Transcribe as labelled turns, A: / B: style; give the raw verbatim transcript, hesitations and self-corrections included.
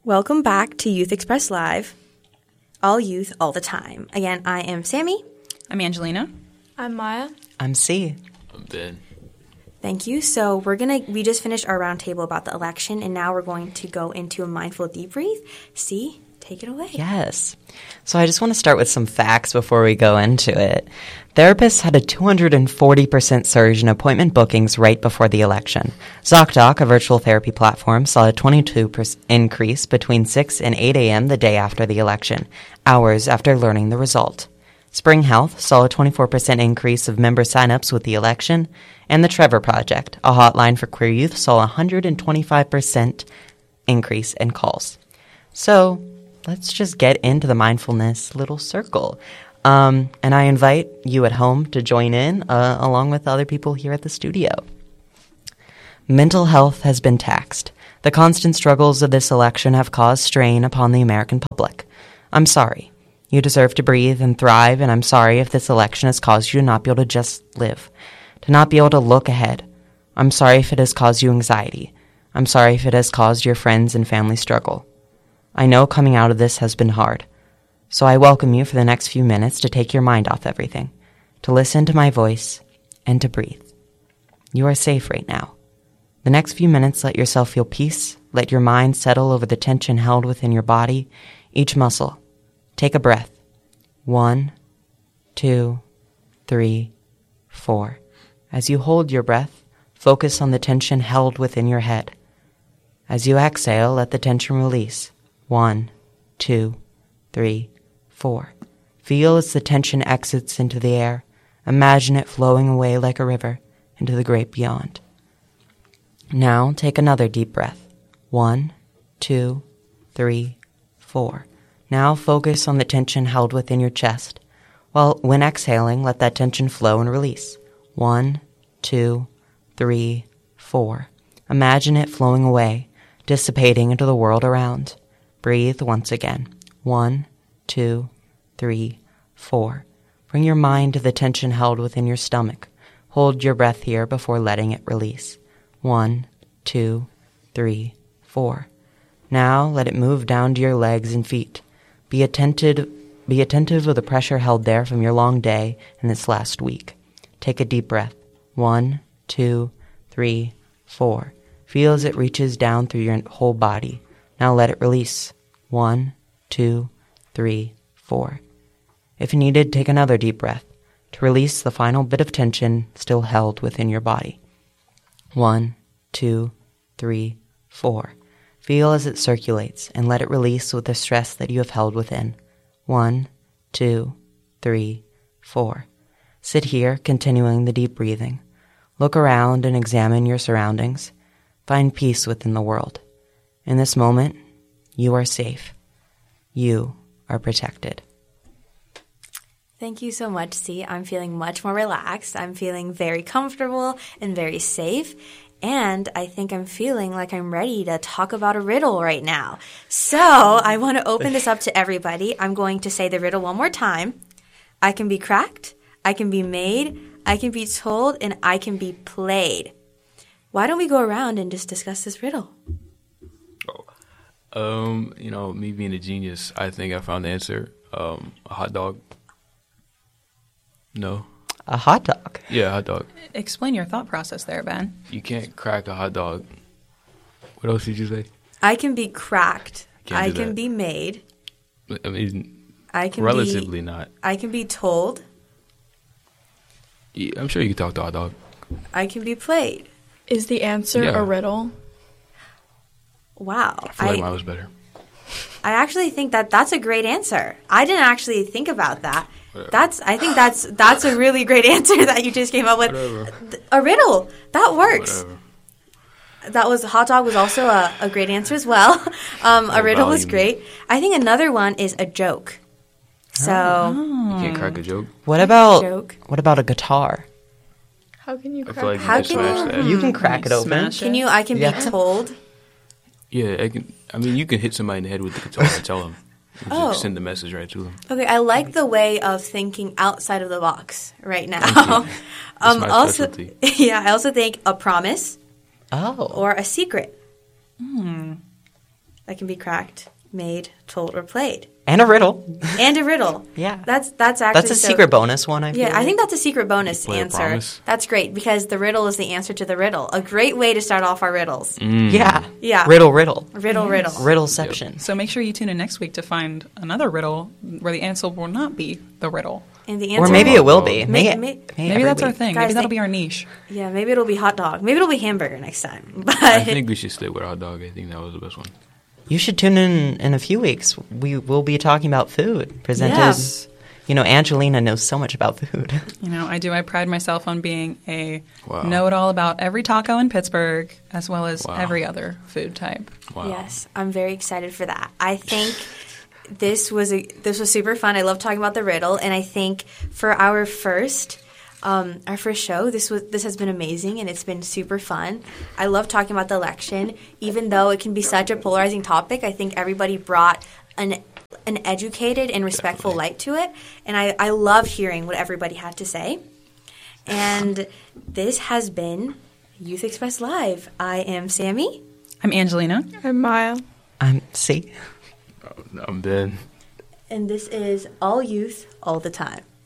A: Welcome back to Youth Express Live, all youth, all the time. Again, I am Sammy.
B: I'm Angelina.
C: I'm Maya.
D: I'm C.
E: I'm Ben.
A: Thank you. So we're gonna we just finished our roundtable about the election, and now we're going to go into a mindful debrief. C, take it away.
D: Yes. So I just want to start with some facts before we go into it. Therapists had a two hundred forty percent surge in appointment bookings right before the election. ZocDoc, a virtual therapy platform, saw a twenty-two percent increase between six and eight a.m. the day after the election, hours after learning the result. Spring Health saw a twenty-four percent increase of member signups with the election, and the Trevor Project, a hotline for queer youth, saw a one hundred twenty-five percent increase in calls. So let's just get into the mindfulness little circle. Um, and I invite you at home to join in, uh, along with other people here at the studio. Mental health has been taxed. The constant struggles of this election have caused strain upon the American public. I'm sorry. You deserve to breathe and thrive, and I'm sorry if this election has caused you to not be able to just live, to not be able to look ahead. I'm sorry if it has caused you anxiety. I'm sorry if it has caused your friends and family struggle. I know coming out of this has been hard. So I welcome you for the next few minutes to take your mind off everything, to listen to my voice, and to breathe. You are safe right now. The next few minutes, let yourself feel peace. Let your mind settle over the tension held within your body, each muscle. Take a breath. One, two, three, four. As you hold your breath, focus on the tension held within your head. As you exhale, let the tension release. One, two, three, four. Feel as the tension exits into the air. Imagine it flowing away like a river into the great beyond. Now take another deep breath. One, two, three, four. Now focus on the tension held within your chest. While when exhaling, let that tension flow and release. One, two, three, four. Imagine it flowing away, dissipating into the world around. Breathe once again. One, two, three, four. Bring your mind to the tension held within your stomach. Hold your breath here before letting it release. One, two, three, four. Now let it move down to your legs and feet. Be attentive, be attentive of the pressure held there from your long day and this last week. Take a deep breath. One, two, three, four. Feel as it reaches down through your whole body. Now let it release. One, two, three, four. If needed, take another deep breath to release the final bit of tension still held within your body. One, two, three, four. Feel as it circulates and let it release with the stress that you have held within. One, two, three, four. Sit here, continuing the deep breathing. Look around and examine your surroundings. Find peace within the world. In this moment, you are safe. You are protected.
A: Thank you so much, C. I'm feeling much more relaxed. I'm feeling very comfortable and very safe. And I think I'm feeling like I'm ready to talk about a riddle right now. So I want to open this up to everybody. I'm going to say the riddle one more time. I can be cracked, I can be made, I can be told, and I can be played. Why don't we go around and just discuss this riddle?
E: Um, you know, me being a genius, I think I found the answer. Um, a hot dog. No.
D: A hot dog?
E: Yeah, a hot dog.
B: Explain your thought process there, Ben.
E: You can't crack a hot dog. What else did you say?
A: I can be cracked.
E: Can't
A: I
E: do
A: can
E: that.
A: be made.
E: I mean,
A: I can
E: relatively
A: be,
E: not.
A: I can be told.
E: Yeah, I'm sure you can talk to a hot dog.
A: I can be played.
C: Is the answer
E: Yeah.
C: a riddle?
A: Wow.
E: I feel like
A: I,
E: mine was better.
A: I actually think that that's a great answer. I didn't actually think about that.
E: Whatever.
A: That's. I think that's that's a really great answer that you just came up with.
E: Whatever.
A: A riddle. That works.
E: Whatever.
A: That was hot dog was also a, a great answer as well. Um, a
E: No
A: riddle was
E: volume.
A: great. I think another one is a joke. So
E: You can't crack a joke.
D: What about
A: joke.
D: what about a guitar?
C: How can you
E: I
C: crack
E: feel like you
A: How
E: can
A: can
E: smash
A: you-
E: that.
D: You can crack it open.
B: Smash
A: Can
B: it.
A: you? I can
D: Yeah.
A: be told.
E: Yeah, I can. I mean, you can hit somebody in the head with the guitar and tell them. You
A: Oh.
E: just send the message right to them.
A: Okay, I like the way of thinking outside of the box right now.
E: Thank you. That's
A: um,
E: my
A: also,
E: specialty.
A: yeah, I also think a promise
D: Oh.
A: or a secret. that can be cracked, made, told, or played.
D: And a riddle.
A: And a riddle.
D: Yeah.
A: That's that's actually
D: That's a
A: so-
D: secret bonus one, I feel
A: Yeah, I
D: like.
A: think that's a secret bonus
E: Play a
A: answer.
E: promise.
A: That's great because the riddle is the answer to the riddle. A great way to start off our riddles.
D: Yeah.
A: Yeah.
D: Riddle, riddle.
A: Riddle, riddle.
D: Riddleception.
B: So make sure you tune in next week to find another riddle where the answer will not be the riddle.
A: And the answer
D: Or maybe it will be.
A: May-
D: May,
A: may-
D: may
B: Maybe
D: every
B: that's our
D: week.
B: thing.
A: Guys,
B: Maybe that'll
A: they-
B: be our niche.
A: Yeah, maybe it'll be hot dog. Maybe it'll be hamburger next time. But
E: I think we should stick with hot dog. I think that was the best one.
D: You should tune in in a few weeks. We will be talking about food. Presented,
A: Yes.
D: you know, Angelina knows so much about food.
B: You know, I do. I pride myself on being a
E: Wow.
B: know-it-all about every taco in Pittsburgh, as well as
E: Wow.
B: every other food type.
E: Wow.
A: yes, I'm very excited for that. I think this was a this was super fun. I love talking about the riddle, and I think for our first um, our first show, this was this has been amazing, and it's been super fun. I love talking about the election, even though it can be such a polarizing topic. I think everybody brought an an educated and respectful
E: Definitely.
A: light to it, and I I love hearing what everybody had to say. And this has been Youth Express Live. I am Sammy.
B: I'm Angelina.
C: I'm Maya.
D: Um, see?
E: I'm Ben.
A: And this is All Youth, All the Time.